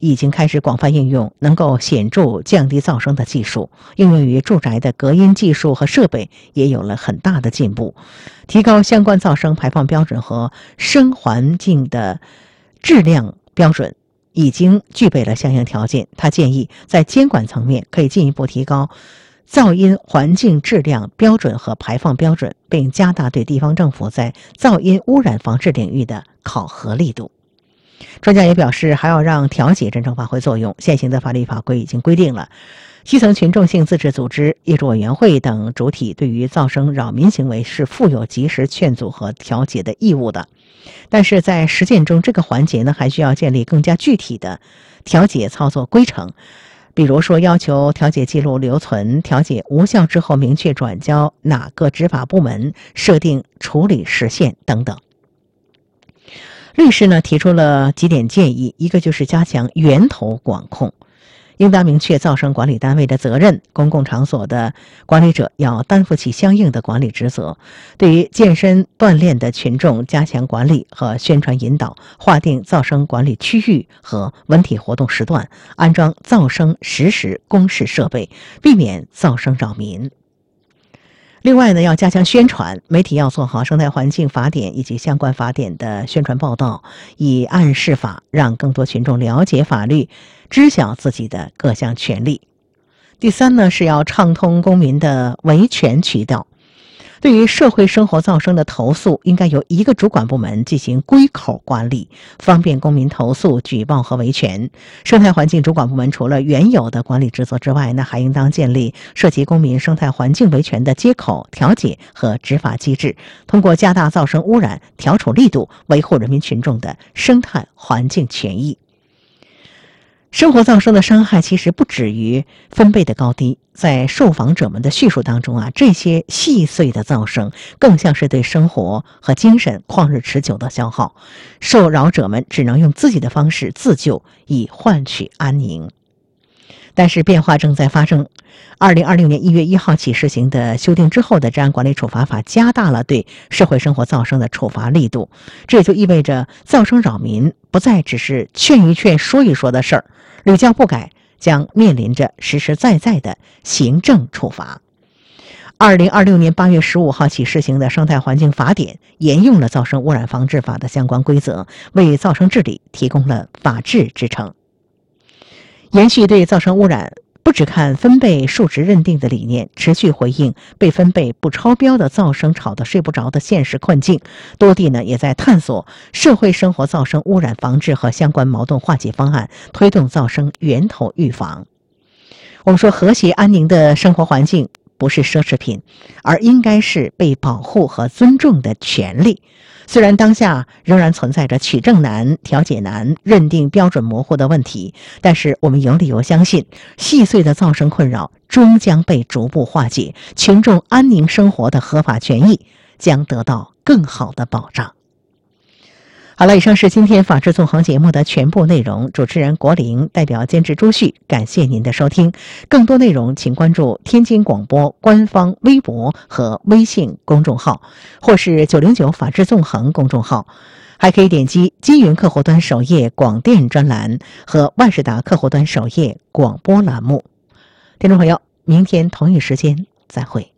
已经开始广泛应用能够显著降低噪声的技术，应用于住宅的隔音技术和设备也有了很大的进步，提高相关噪声排放标准和声环境的质量标准已经具备了相应条件。他建议在监管层面可以进一步提高噪音环境质量标准和排放标准，并加大对地方政府在噪音污染防治领域的考核力度。专家也表示，还要让调解真正发挥作用。现行的法律法规已经规定了，基层群众性自治组织、业主委员会等主体对于噪声扰民行为是负有及时劝阻和调解的义务的。但是在实践中，这个环节呢，还需要建立更加具体的调解操作规程。比如说，要求调解记录留存，调解无效之后明确转交哪个执法部门，设定处理时限等等。律师呢提出了几点建议，一个就是加强源头管控，应当明确噪声管理单位的责任，公共场所的管理者要担负起相应的管理职责。对于健身锻炼的群众，加强管理和宣传引导，划定噪声管理区域和文体活动时段，安装噪声实时公示设备，避免噪声扰民。另外呢，要加强宣传，媒体要做好生态环境法典以及相关法典的宣传报道，以案释法，让更多群众了解法律，知晓自己的各项权利。第三呢，是要畅通公民的维权渠道。对于社会生活噪声的投诉，应该由一个主管部门进行归口管理，方便公民投诉、举报和维权。生态环境主管部门除了原有的管理职责之外，还应当建立涉及公民生态环境维权的接口、调解和执法机制，通过加大噪声污染调处力度，维护人民群众的生态环境权益。生活噪声的伤害其实不止于分贝的高低，在受访者们的叙述当中这些细碎的噪声更像是对生活和精神旷日持久的消耗，受扰者们只能用自己的方式自救，以换取安宁。但是变化正在发生。2026年1月1号起施行的修订之后的治安管理处罚法加大了对社会生活噪声的处罚力度，这也就意味着噪声扰民不再只是劝一劝说一说的事儿，屡教不改将面临着实实在在的行政处罚。2026年8月15号起施行的生态环境法典沿用了噪声污染防治法的相关规则，为噪声治理提供了法治支撑。延续对噪声污染不只看分贝数值认定的理念，持续回应被分贝不超标的噪声吵得睡不着的现实困境，多地也在探索社会生活噪声污染防治和相关矛盾化解方案，推动噪声源头预防。我们说，和谐安宁的生活环境不是奢侈品，而应该是被保护和尊重的权利。虽然当下仍然存在着取证难、调解难、认定标准模糊的问题，但是我们有理由相信，细碎的噪声困扰终将被逐步化解，群众安宁生活的合法权益将得到更好的保障。好了，以上是今天法治纵横节目的全部内容，主持人国林，代表监制朱旭，感谢您的收听。更多内容请关注天津广播官方微博和微信公众号，或是909法治纵横公众号，还可以点击金云客户端首页广电专栏和万事达客户端首页广播栏目。听众朋友，明天同一时间再会。